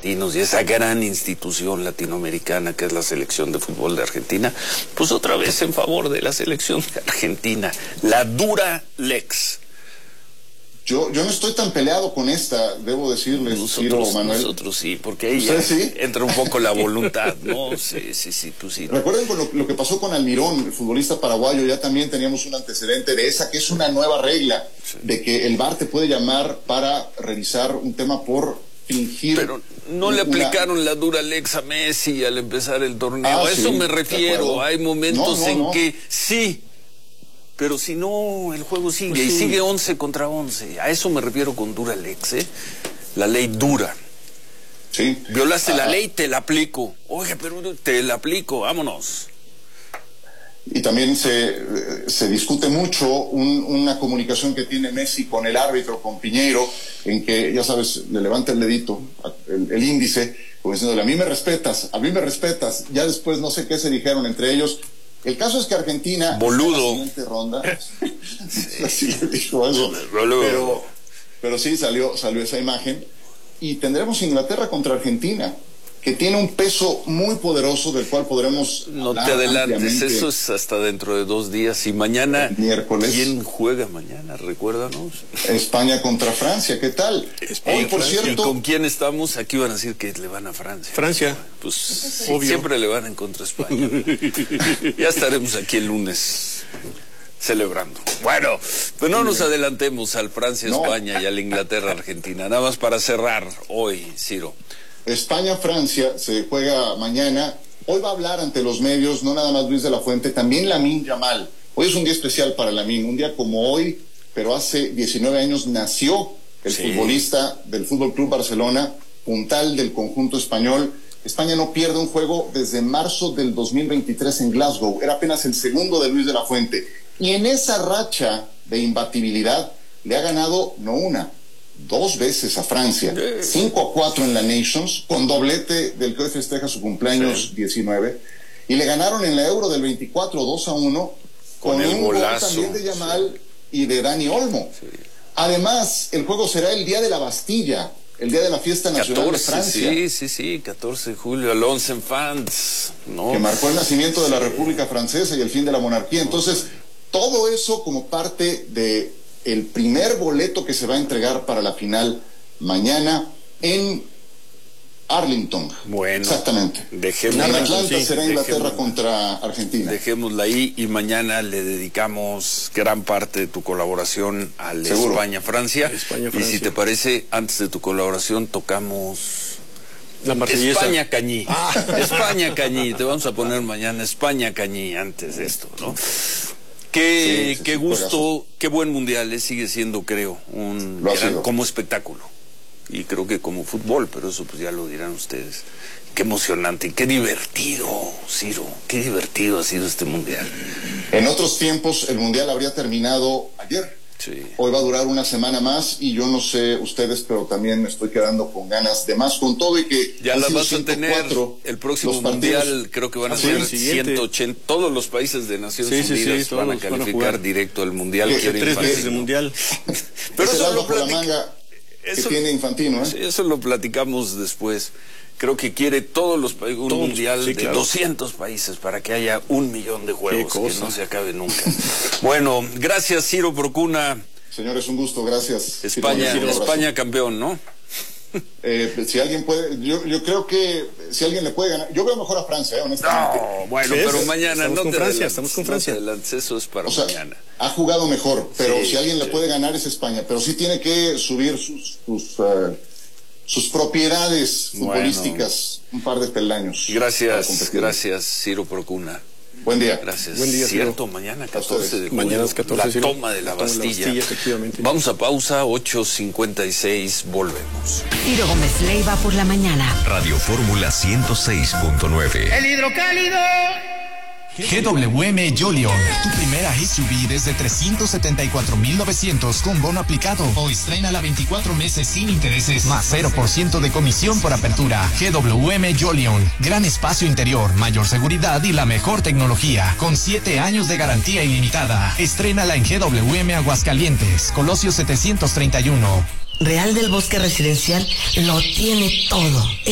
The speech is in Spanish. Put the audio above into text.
argentinos y esa gran institución latinoamericana que es la selección de fútbol de Argentina, pues otra vez en favor de la selección de Argentina, la dura lex. Yo no estoy tan peleado con esta, debo decirles, Ciro, Manuel. Nosotros sí, porque ahí ya ¿sí? entra un poco la voluntad, ¿no? Sí, tú sí. Recuerden con lo que pasó con Almirón, el futbolista paraguayo, ya también teníamos un antecedente de esa, que es una nueva regla, de que el VAR te puede llamar para revisar un tema por fingir. Pero no le aplicaron la dura lex a Messi al empezar el torneo, a eso me refiero. Hay momentos en que sí, pero si no, el juego sigue, pues sí. Y sigue 11 contra 11. A eso me refiero con dura lex, ¿eh? La ley dura. Sí. Violaste la ley, te la aplico. Oye, pero te la aplico, vámonos. Y también se discute mucho una comunicación que tiene Messi con el árbitro, con Piñeiro, en que, ya sabes, le levanta el dedito, el índice, como diciéndole, a mí me respetas. Ya después no sé qué se dijeron entre ellos. El caso es que Argentina, boludo, en la siguiente ronda, así le dijo eso, pero sí salió esa imagen, y tendremos Inglaterra contra Argentina, que tiene un peso muy poderoso del cual podremos no te adelantes, eso es hasta dentro de 2 días. Y mañana, miércoles, ¿quién juega mañana? Recuérdanos. España contra Francia, ¿qué tal? Hoy, por cierto, ¿con quién estamos? Aquí van a decir que le van a Francia. Francia. Pues siempre le van en contra a España. Ya estaremos aquí el lunes celebrando. Bueno, pues no nos adelantemos al Francia-España y al Inglaterra-Argentina. Nada más para cerrar hoy, Ciro. España-Francia se juega mañana. Hoy va a hablar ante los medios, no nada más Luis de la Fuente, también Lamine Yamal. Hoy es un día especial para Lamine, un día como hoy, pero hace 19 años nació el futbolista del Fútbol Club Barcelona, puntal del conjunto español. España no pierde un juego desde marzo del 2023 en Glasgow. Era apenas el segundo de Luis de la Fuente. Y en esa racha de imbatibilidad le ha ganado no una, 2 veces a Francia, 5-4 en la Nations, con doblete del que hoy festeja su cumpleaños 19, y le ganaron en la Euro del 24 2-1 con un golazo también de Yamal y de Dani Olmo. Además, el juego será el día de la Bastilla, el día de la fiesta nacional de Francia. Sí, 14 de julio, el 11 en France, ¿no? Que marcó el nacimiento de la República Francesa y el fin de la monarquía. Entonces, todo eso como parte de el primer boleto que se va a entregar para la final mañana en Arlington. Bueno, exactamente. En Atlanta será Inglaterra contra Argentina. Dejémosla ahí y mañana le dedicamos gran parte de tu colaboración al España-Francia. Y si te parece, antes de tu colaboración tocamos la Marsellesa. España-Cañí. España-Cañí. Te vamos a poner mañana España-Cañí antes de esto, ¿no? Qué gusto, qué buen mundial, sigue siendo, creo, como espectáculo. Y creo que como fútbol, pero eso pues ya lo dirán ustedes. Qué emocionante y qué divertido, Ciro, qué divertido ha sido este mundial. En otros tiempos el mundial habría terminado ayer. Sí. Hoy va a durar una semana más y yo no sé ustedes, pero también me estoy quedando con ganas de más, con todo y que ya la vas a tener el próximo mundial. Creo que van a ser 180, todos los países de Naciones Unidas van a calificar directo al mundial. 3 veces de mundial. Pero eso lo platicamos, que tiene Infantino, ¿eh? Eso lo platicamos después. Creo que quiere todos los países, un mundial de 200 países para que haya 1 millón de juegos, que no se acabe nunca. Bueno, gracias, Ciro Procuna. Señores, un gusto, gracias. España campeón, ¿no? Si alguien puede, yo creo que si alguien le puede ganar, yo veo mejor a Francia, honestamente. No, bueno, pero mañana estamos con Francia. Eso es para mañana. Ha jugado mejor, pero si alguien le puede ganar es España, pero sí tiene que subir sus propiedades futbolísticas un par de peldaños. Gracias, Ciro Procuna. Buen día. Gracias. Buen día, cierto, mañana 14 de julio. Mañana es 14, la toma de la Bastilla. Efectivamente. Vamos a pausa, 8:56, volvemos. Ciro Gómez Leiva por la mañana. Radio Fórmula 106.9. El hidrocálido. GWM Jolion, tu primera SUV desde 374,900 con bono aplicado. O estrénala 24 meses sin intereses, más 0% de comisión por apertura. GWM Jolion, gran espacio interior, mayor seguridad y la mejor tecnología, con 7 años de garantía ilimitada. Estrénala en GWM Aguascalientes, Colosio 731. Real del Bosque Residencial lo tiene todo.